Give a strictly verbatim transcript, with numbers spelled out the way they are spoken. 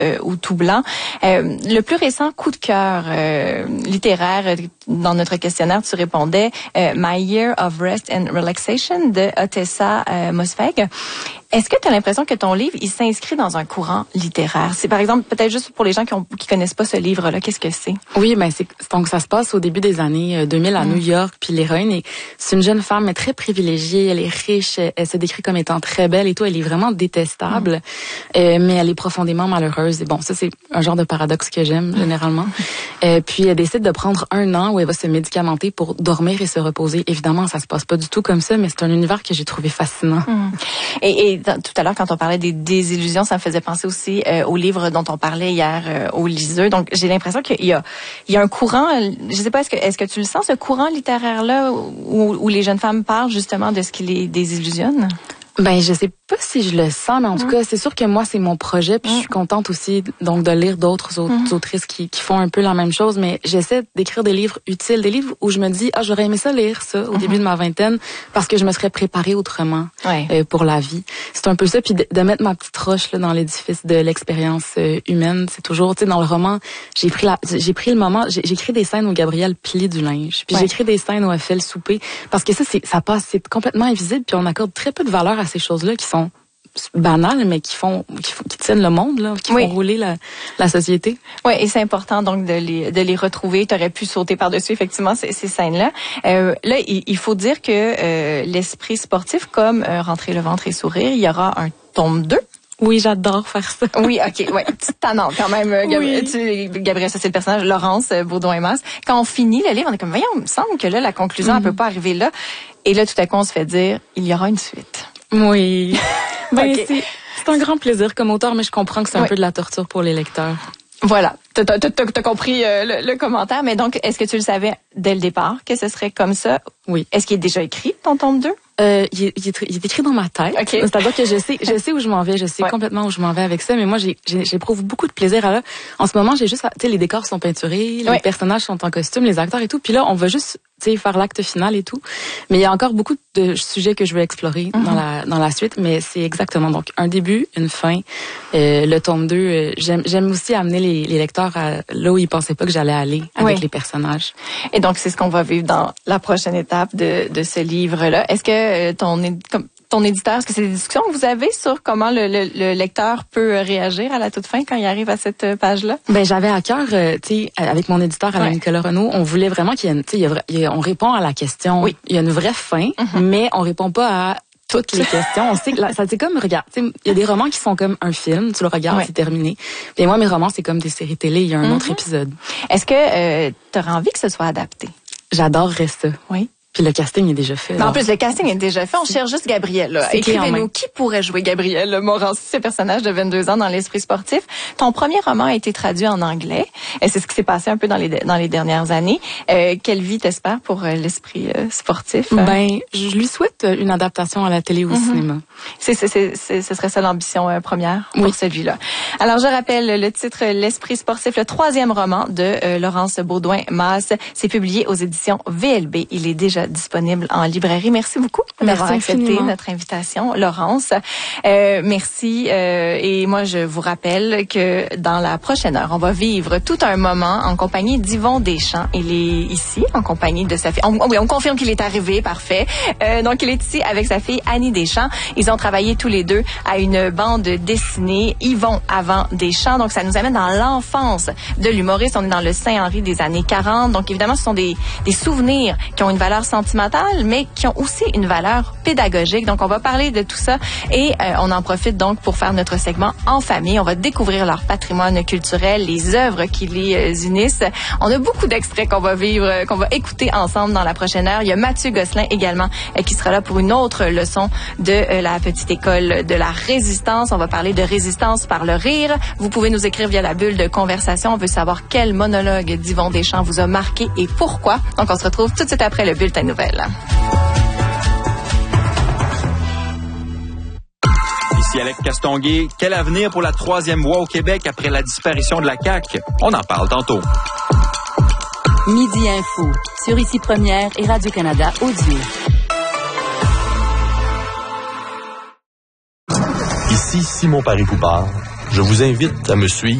euh, ou tout blanc. Euh, le plus récent coup de cœur euh, littéraire, dans notre questionnaire, tu répondais euh, My Year of Rest and Relaxation de Ottessa euh, Moshfegh. Est-ce que tu as l'impression que ton livre, il s'inscrit dans un courant littéraire? C'est par exemple, peut-être juste pour les gens qui ont, qui connaissent pas ce livre-là, qu'est-ce que c'est? Oui, ben c'est donc ça se passe au début des années deux mille à mm. New York, puis l'héroïne est c'est une jeune femme mais très privilégiée, elle est riche, elle, elle se décrit comme étant très belle et tout, elle est vraiment détestable, mm. euh, mais elle est profondément malheureuse. Et bon, ça c'est un genre de paradoxe que j'aime généralement. euh, puis elle décide de prendre un an où elle va se médicamenter pour dormir et se reposer. Évidemment, ça se passe pas du tout comme ça, mais c'est un univers que j'ai trouvé fascinant. Mm. Et, et tout à l'heure, quand on parlait des désillusions, ça me faisait penser aussi euh, au livre dont on parlait hier euh, au Liseux. Donc, j'ai l'impression qu'il y a, il y a un courant, je sais pas, est-ce que, est-ce que tu le sens, ce courant littéraire-là, où, où les jeunes femmes parlent justement de ce qui les désillusionne? Ben, je sais pas si je le sens, mais en tout mmh. cas, c'est sûr que moi, c'est mon projet, puis mmh. je suis contente aussi donc de lire d'autres autres mmh. autrices qui, qui font un peu la même chose, mais j'essaie d'écrire des livres utiles, des livres où je me dis, ah, j'aurais aimé ça lire ça au mmh. début de ma vingtaine, parce que je me serais préparée autrement ouais. euh, pour la vie. C'est un peu ça, puis de, de mettre ma petite roche là dans l'édifice de l'expérience euh, humaine, c'est toujours, tu sais, dans le roman, j'ai pris la, j'ai pris le moment, j'ai, j'ai écrit des scènes où Gabrielle plie du linge, puis ouais. j'ai écrit des scènes où elle fait le souper, parce que ça, c'est, ça passe, c'est complètement invisible, puis on accorde très peu de valeur à ces choses-là qui sont banales, mais qui font, qui, font, qui tiennent le monde, là, qui oui. font rouler la, la société. Oui, et c'est important donc de les, de les retrouver. Tu aurais pu sauter par-dessus effectivement ces, ces scènes-là. Euh, là, il, il faut dire que euh, l'esprit sportif, comme euh, Rentrer le ventre et sourire, il y aura un tome deux. Oui, j'adore faire ça. Oui, ok, ouais, tu t'annonces quand même, Gabriel. Oui. Tu, Gabriel, ça c'est le personnage, Laurence Baudouin-Masse. Quand on finit le livre, on est comme, voyons, il me semble que là, la conclusion, mm-hmm. elle peut pas arriver là. Et là, tout à coup, on se fait dire, il y aura une suite. Oui. Ben, okay. c'est, c'est un grand plaisir comme auteur, mais je comprends que c'est un oui. peu de la torture pour les lecteurs. Voilà. T'as, t'as, t'as, t'as compris euh, le, le commentaire, mais donc, est-ce que tu le savais dès le départ que ce serait comme ça? Oui. Est-ce qu'il est déjà écrit, ton tome deux? Euh, il, est, il, est, il est écrit dans ma tête. Okay. C'est-à-dire que je sais, je sais où je m'en vais, je sais ouais. complètement où je m'en vais avec ça, mais moi, j'ai, j'ai, j'éprouve beaucoup de plaisir à là. En ce moment, j'ai juste, tu sais, les décors sont peinturés, les ouais. personnages sont en costume, les acteurs et tout, puis là, on va juste, tu sais, faire l'acte final et tout. Mais il y a encore beaucoup de sujets que je veux explorer mm-hmm. dans la dans la suite, mais c'est exactement donc un début, une fin. Euh, le tome deux, euh, j'aime j'aime aussi amener les, les lecteurs à là où ils pensaient pas que j'allais aller avec oui. les personnages. Et donc, c'est ce qu'on va vivre dans la prochaine étape de de ce livre-là. Est-ce que euh, ton comme ton éditeur, est-ce que c'est des discussions que vous avez sur comment le, le, le lecteur peut réagir à la toute fin quand il arrive à cette page-là? Ben, j'avais à cœur, euh, tu sais, avec mon éditeur Alain ouais. Nicolas Renaud, on voulait vraiment qu'il y ait une, tu sais, on répond à la question. Oui. Il y a une vraie fin, mm-hmm. mais on répond pas à toutes les questions. On sait que là, ça c'est comme, regarde, il y a des romans qui sont comme un film, tu le regardes, ouais. c'est terminé. Et moi, mes romans, c'est comme des séries télé, il y a un mm-hmm. autre épisode. Est-ce que euh, tu aurais envie que ce soit adapté? J'adorerais ça. Oui. Puis le casting est déjà fait. Mais en plus, le casting est déjà fait. On cherche juste Gabriel. Là. Écrivez-nous qui pourrait jouer Gabriel Morancy, ce personnage de vingt-deux ans dans l'esprit sportif. Ton premier roman a été traduit en anglais. Et c'est ce qui s'est passé un peu dans les dans les dernières années. Euh, quelle vie t'espères pour euh, l'esprit euh, sportif? Ben, je lui souhaite une adaptation à la télé ou au mm-hmm. cinéma. C'est, c'est, c'est, c'est, ce serait ça l'ambition euh, première pour oui. celui-là. Alors, je rappelle le titre L'esprit sportif, le troisième roman de euh, Laurence Baudouin-Masse. C'est publié aux éditions V L B. Il est déjà disponible en librairie. Merci beaucoup d'avoir accepté notre invitation, Laurence. Euh, merci. Euh, et moi, je vous rappelle que dans la prochaine heure, on va vivre tout un moment en compagnie d'Yvon Deschamps. Il est ici en compagnie de sa fille. On, oui, on confirme qu'il est arrivé, parfait. Euh, donc, il est ici avec sa fille Annie Deschamps. Ils ont travaillé tous les deux à une bande dessinée, Yvon avant Deschamps. Donc, ça nous amène dans l'enfance de l'humoriste. On est dans le Saint-Henri des années quarante. Donc, évidemment, ce sont des, des souvenirs qui ont une valeur sentimentale, mais qui ont aussi une valeur pédagogique. Donc, on va parler de tout ça et euh, on en profite donc pour faire notre segment en famille. On va découvrir leur patrimoine culturel, les œuvres qui les euh, unissent. On a beaucoup d'extraits qu'on va vivre, euh, qu'on va écouter ensemble dans la prochaine heure. Il y a Mathieu Gosselin également euh, qui sera là pour une autre leçon de euh, la petite école de la résistance. On va parler de résistance par le rire. Vous pouvez nous écrire via la bulle de conversation. On veut savoir quel monologue d'Yvon Deschamps vous a marqué et pourquoi. Donc, on se retrouve tout de suite après le bulletin nouvelle. Ici Alex Castonguay. Quel avenir pour la troisième voie au Québec après la disparition de la C A Q? On en parle tantôt. Midi Info, sur Ici Première et Radio-Canada Audio. Ici Simon Paris-Poupard. Je vous invite à me suivre